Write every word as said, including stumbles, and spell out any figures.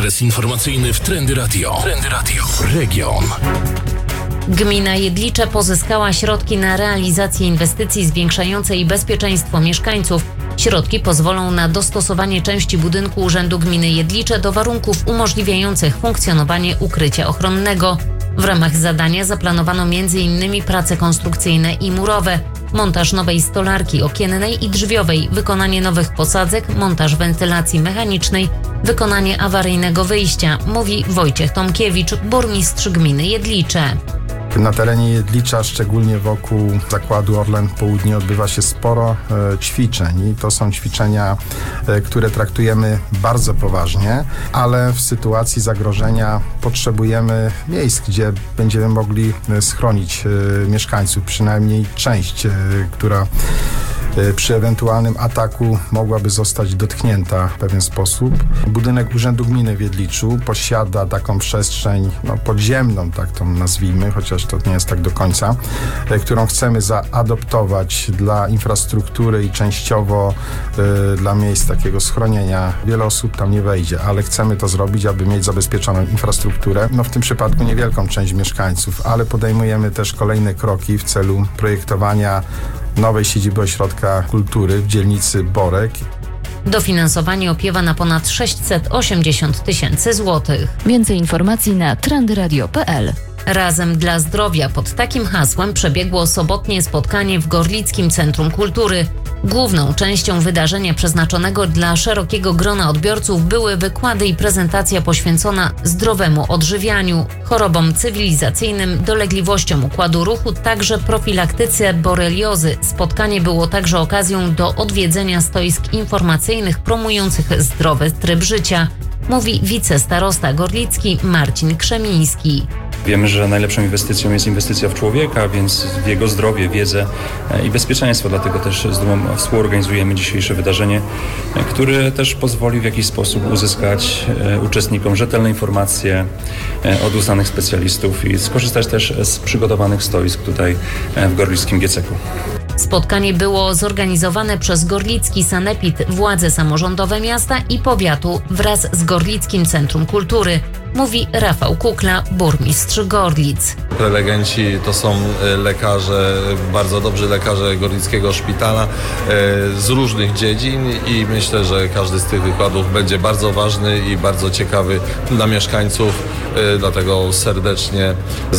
Adres informacyjny w Trendy Radio. Trendy Radio. Region. Gmina Jedlicze pozyskała środki na realizację inwestycji zwiększającej bezpieczeństwo mieszkańców. Środki pozwolą na dostosowanie części budynku Urzędu Gminy Jedlicze do warunków umożliwiających funkcjonowanie ukrycia ochronnego. W ramach zadania zaplanowano między innymi prace konstrukcyjne i murowe, montaż nowej stolarki okiennej i drzwiowej, wykonanie nowych posadzek, montaż wentylacji mechanicznej, wykonanie awaryjnego wyjścia, mówi Wojciech Tomkiewicz, burmistrz gminy Jedlicze. Na terenie Jedlicza, szczególnie wokół zakładu Orlen Południe, odbywa się sporo e, ćwiczeń i to są ćwiczenia, e, które traktujemy bardzo poważnie, ale w sytuacji zagrożenia potrzebujemy miejsc, gdzie będziemy mogli e, schronić e, mieszkańców, przynajmniej część, e, która przy ewentualnym ataku mogłaby zostać dotknięta w pewien sposób. Budynek Urzędu Gminy w Jedliczu posiada taką przestrzeń no, podziemną, tak to nazwijmy, chociaż to nie jest tak do końca, którą chcemy zaadoptować dla infrastruktury i częściowo y, dla miejsc takiego schronienia. Wiele osób tam nie wejdzie, ale chcemy to zrobić, aby mieć zabezpieczoną infrastrukturę. No w tym przypadku niewielką część mieszkańców, ale podejmujemy też kolejne kroki w celu projektowania nowej siedziby Ośrodka Kultury w dzielnicy Borek. Dofinansowanie opiewa na ponad sześćset osiemdziesiąt tysięcy złotych. Więcej informacji na trendyradio kropka p l. Razem dla zdrowia pod takim hasłem przebiegło sobotnie spotkanie w Gorlickim Centrum Kultury. Główną częścią wydarzenia przeznaczonego dla szerokiego grona odbiorców były wykłady i prezentacja poświęcona zdrowemu odżywianiu, chorobom cywilizacyjnym, dolegliwościom układu ruchu, także profilaktyce boreliozy. Spotkanie było także okazją do odwiedzenia stoisk informacyjnych promujących zdrowy tryb życia, mówi wicestarosta gorlicki Marcin Krzemiński. Wiemy, że najlepszą inwestycją jest inwestycja w człowieka, więc w jego zdrowie, wiedzę i bezpieczeństwo. Dlatego też z dumą współorganizujemy dzisiejsze wydarzenie, które też pozwoli w jakiś sposób uzyskać uczestnikom rzetelne informacje od uznanych specjalistów i skorzystać też z przygotowanych stoisk tutaj w Gorlickim G C K-u. Spotkanie było zorganizowane przez Gorlicki Sanepid, władze samorządowe miasta i powiatu wraz z Gorlickim Centrum Kultury, mówi Rafał Kukla, burmistrz Gorlic. Prelegenci to są lekarze, bardzo dobrzy lekarze Gorlickiego Szpitala z różnych dziedzin i myślę, że każdy z tych wykładów będzie bardzo ważny i bardzo ciekawy dla mieszkańców, dlatego serdecznie